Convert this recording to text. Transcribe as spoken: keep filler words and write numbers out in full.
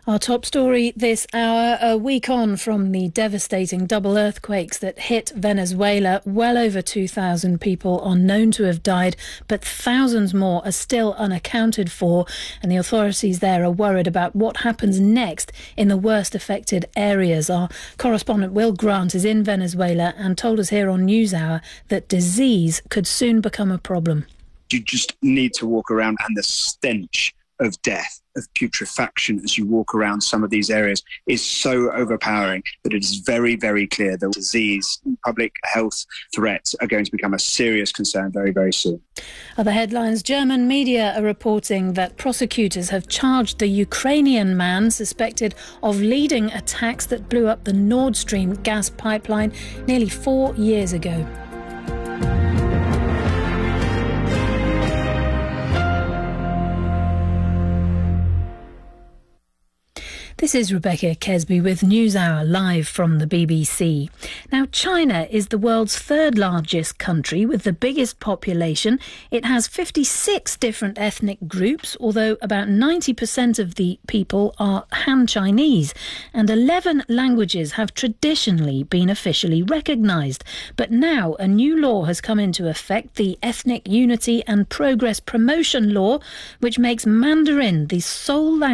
Our top story this hour, a week on from the devastating double earthquakes that hit Venezuela. Well over two thousand people are known to have died, but thousands more are still unaccounted for, and the authorities there are worried about what happens next in the worst affected areas. Our correspondent Will Grant is in Venezuela and told us here on NewsHour that disease could soon become a problem. You just need to walk around, and the stench of death, of putrefaction as you walk around some of these areas is so overpowering that it is very, very clear that disease, public health threats are going to become a serious concern very, very soon. Other headlines: German media are reporting that prosecutors have charged the Ukrainian man suspected of leading attacks that blew up the Nord Stream gas pipeline nearly four years ago. This is Rebecca Kesby with NewsHour live from the B B C. Now, China is the world's third largest country with the biggest population. It has fifty-six different ethnic groups, although about ninety percent of the people are Han Chinese, and eleven languages have traditionally been officially recognised. But now a new law has come into effect, the Ethnic Unity and Progress Promotion Law, which makes Mandarin the sole language